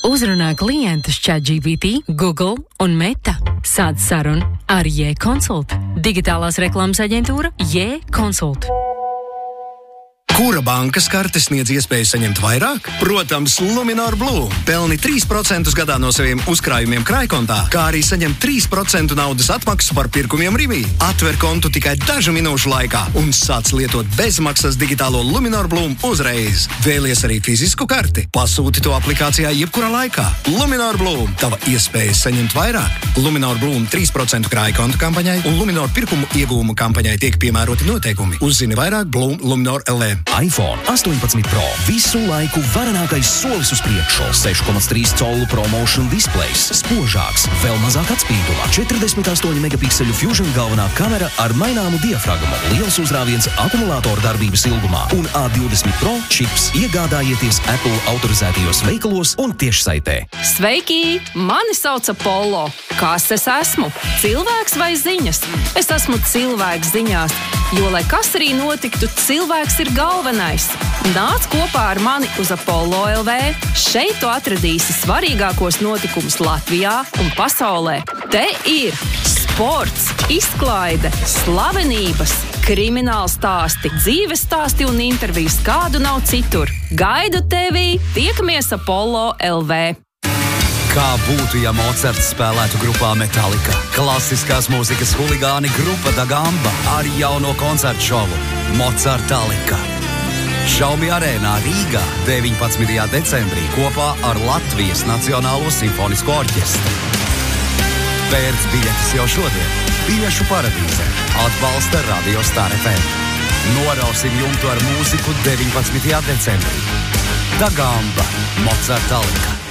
Uzrunā klientus ChatGPT, Google un Meta. Sāc sarunu ar J-Consult. Digitālās reklāmas aģentūra J-Consult. Kura bankas karte sniedz iespēju saņemt vairāk? Protams, Luminor Blue. Pelni 3% gadā no saviem uzkrājumiem krājkontā, kā arī saņem 3% naudas atmaksu par pirkumiem Rivī. Atver kontu tikai dažu minūšu laikā un sāc lietot bezmaksas digitālo Luminor Blue uzreiz. Vēlies arī fizisku karti? Pasūti to aplikācijā jebkurā laikā. Luminor Blue. Tava iespēja saņemt vairāk. Luminor Blue 3% krājkontu kampaņai un Luminor pirkumu iegūmu kampaņai tiek piemēroti noteikumi. Uzzini vairāk Blue Luminor LE. iPhone 18 Pro. Visu laiku varenākais solis uz priekšu. 6,3 colu ProMotion displejs. Spožāks, vēl mazāk atspīduma. 48 megapikseļu Fusion galvenā kamera ar maināmu diafragmu. Liels uzrāviens akumulātoru darbības ilgumā. Un A20 Pro čips iegādājieties Apple autorizētajos veikalos un tiešsaitē. Sveiki! Mani sauc Apollo. Kas es esmu? Cilvēks vai ziņas? Es esmu cilvēks ziņās, jo, lai kas arī notiktu, cilvēks ir galvenais. Nāc kopā ar mani uz Apollo LV. Šeit tu atradīsi svarīgākos notikumus Latvijā un pasaulē. Te ir sports, izklaide, slavenības, krimināla stāsti, dzīves stāsti un intervijas, kādu nav citur. Gaidu tevi! Tiekamies Apollo LV. Kā būtu, ja Mocarts spēlētu grupā Metallica? Klasiskās mūzikas huligāni grupa Da Gamba ar jauno koncertu šovu Mocartalika. Šaumi arēnā Rīgā 19. decembrī kopā ar Latvijas Nacionālo simfonisko orķestru. Pērc biļetes jau šodien. Biļešu paradīze. Atbalsta Radio Star FM. Norausim jumtu ar mūziku 19. decembrī. Da Gamba, Mocartalika.